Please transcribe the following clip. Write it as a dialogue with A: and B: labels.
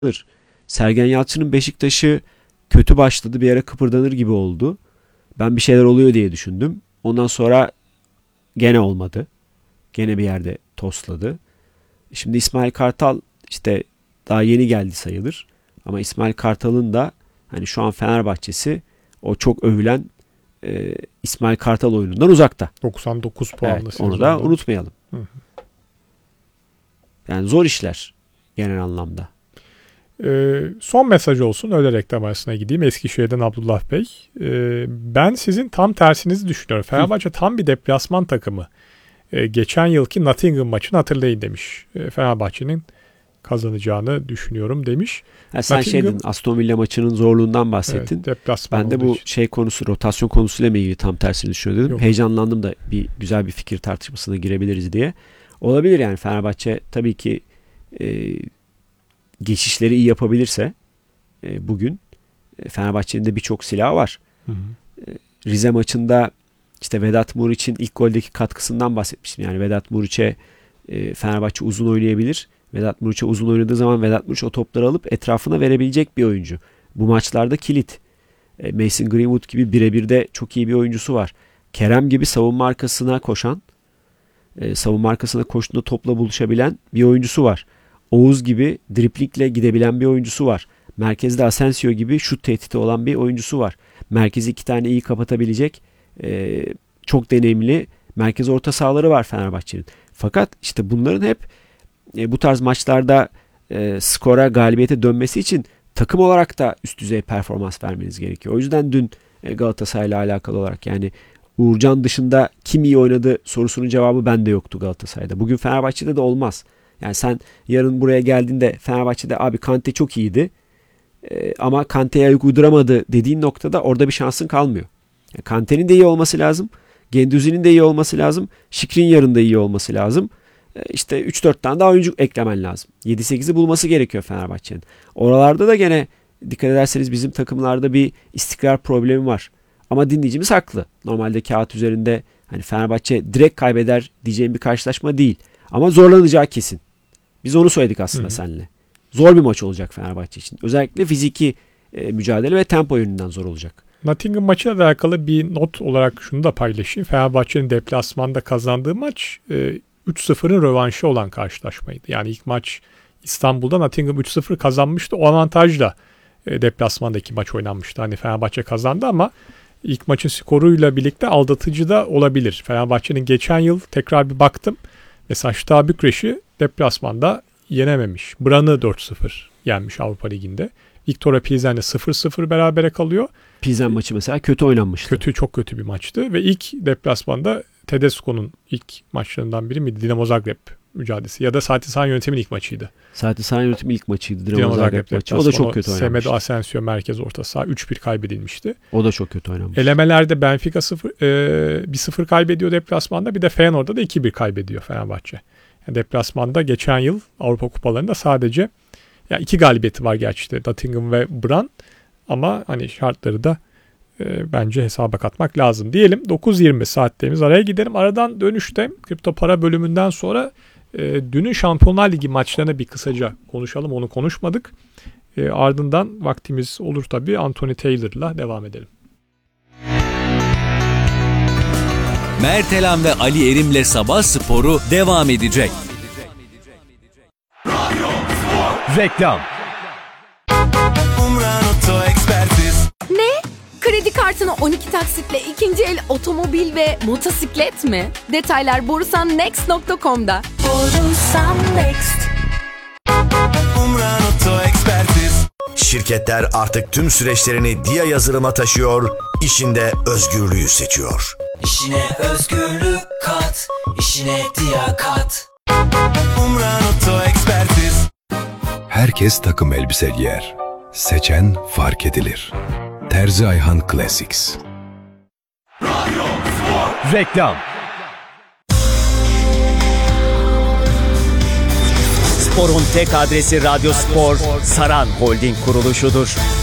A: Sergen Yalçın'ın Beşiktaş'ı kötü başladı, bir ara kıpırdanır gibi oldu. Ben bir şeyler oluyor diye düşündüm. Ondan sonra gene olmadı. Gene bir yerde tosladı. Şimdi İsmail Kartal işte daha yeni geldi sayılır. Ama İsmail Kartal'ın da hani şu an Fenerbahçe'si o çok övülen İsmail Kartal oyunundan uzakta.
B: 99 puanlı
A: evet,
B: sezonda.
A: onu da unutmayalım.
B: Hı.
A: Yani zor işler genel anlamda.
B: Son mesaj olsun, öyle reklam arasına gideyim. Eskişehir'den Abdullah Bey. Ben sizin tam tersinizi düşünüyorum. Fenerbahçe tam bir deplasman takımı. Geçen yılki Nottingham maçını hatırlayın demiş. Fenerbahçe'nin kazanacağını düşünüyorum demiş.
A: Sen
B: Nottingham,
A: Aston Villa maçının zorluğundan bahsettin.
B: Evet,
A: ben de bu konusu, rotasyon konusuyla mı ilgili tam tersini düşünüyorum dedim. Yok. Heyecanlandım da güzel bir fikir tartışmasına girebiliriz diye. Olabilir yani, Fenerbahçe tabii ki geçişleri iyi yapabilirse bugün Fenerbahçe'nin de birçok silahı var.
B: Hı hı.
A: Rize maçında işte Vedat Muriç'in ilk goldeki katkısından bahsetmiştim. Yani Vedat Muriç'e Fenerbahçe uzun oynayabilir. Vedat Muriç'e uzun oynadığı zaman Vedat Muriç o topları alıp etrafına verebilecek bir oyuncu. Bu maçlarda kilit. Mason Greenwood gibi birebir de çok iyi bir oyuncusu var. Kerem gibi savunma arkasına koşan, savunma arkasına koştuğunda topla buluşabilen bir oyuncusu var. Oğuz gibi driplingle gidebilen bir oyuncusu var. Merkezde Asensio gibi şut tehdidi olan bir oyuncusu var. Merkezi 2 tane iyi kapatabilecek çok deneyimli merkez orta sahaları var Fenerbahçe'nin. Fakat işte bunların hep bu tarz maçlarda skora, galibiyete dönmesi için takım olarak da üst düzey performans vermeniz gerekiyor. O yüzden dün Galatasaray'la alakalı olarak, yani Uğurcan dışında kim iyi oynadı sorusunun cevabı bende yoktu Galatasaray'da. Bugün Fenerbahçe'de de olmaz. Yani sen yarın buraya geldiğinde Fenerbahçe'de abi Kante çok iyiydi ama Kante'ye ayak uyduramadı dediğin noktada orada bir şansın kalmıyor. Yani Kante'nin de iyi olması lazım. Gendouzi'nin de iyi olması lazım. Skriniar'ın da iyi olması lazım. İşte 3-4 tane daha oyuncu eklemen lazım. 7-8'i bulması gerekiyor Fenerbahçe'nin. Oralarda da gene dikkat ederseniz bizim takımlarda bir istikrar problemi var. Ama dinleyicimiz haklı. Normalde kağıt üzerinde hani Fenerbahçe direkt kaybeder diyeceğim bir karşılaşma değil. Ama zorlanacağı kesin. Biz onu söyledik aslında seninle. Zor bir maç olacak Fenerbahçe için. Özellikle fiziki mücadele ve tempo yönünden zor olacak.
B: Nottingham maçıyla alakalı bir not olarak şunu da paylaşayım. Fenerbahçe'nin deplasmanda kazandığı maç 3-0'ın rövanşı olan karşılaşmaydı. Yani ilk maç İstanbul'da Nottingham 3-0 kazanmıştı. O avantajla deplasmandaki maç oynanmıştı. Hani Fenerbahçe kazandı ama ilk maçın skoruyla birlikte aldatıcı da olabilir. Fenerbahçe'nin geçen yıl tekrar bir baktım. Mesela Steaua Bükreş'i deplasmanda yenememiş. Bran'ı 4-0 yenmiş Avrupa Ligi'nde. Viktoria Pilsen'le 0-0 berabere kalıyor.
A: Pilsen maçı mesela kötü oynanmıştı.
B: Çok kötü bir maçtı ve ilk deplasmanda Tedesco'nun ilk maçlarından biri miydi? Dinamo Zagreb mücadelesi ya da Fatih Sahan yönetiminin ilk maçıydı.
A: Fatih Sahan yönetiminin ilk maçıydı. Dinamo Zagreb maçı. O da çok kötü oynamıştı.
B: Semedo Asensio merkez orta saha 3-1 kaybedilmişti.
A: O da çok kötü oynamıştı.
B: Elemelerde Benfica 1-0 kaybediyor deplasmanda. Bir de Feyenoord'da da 2-1 kaybediyor Fenerbahçe. Yani deplasmanda geçen yıl Avrupa Kupalarında sadece 2 galibiyeti var gerçi işte Nottingham ve Brann, ama hani şartları da bence hesaba katmak lazım. Diyelim 9:20 saatlerimiz, araya gidelim. Aradan dönüşte kripto para bölümünden sonra dünün Şampiyonlar Ligi maçlarına bir kısaca konuşalım. Onu konuşmadık. Ardından vaktimiz olur tabii Anthony Taylor'la devam edelim.
C: Mertelan ve Ali Erim'le Sabah Sporu devam edecek. Reklam.
D: Ne? Kredi kartına 12 taksitle ikinci el otomobil ve motosiklet mi? Detaylar borusannext.com'da.
E: Borusan Next.
F: Şirketler artık tüm süreçlerini Dia yazılıma taşıyor, işinde özgürlüğü seçiyor.
E: İşine özgürlük kat, işine Dia kat.
G: Herkes takım elbise giyer. Seçen fark edilir. Terzi Ayhan Classics.
C: Reklam. Spor'un tek adresi Radyo Spor, Saran Holding kuruluşudur.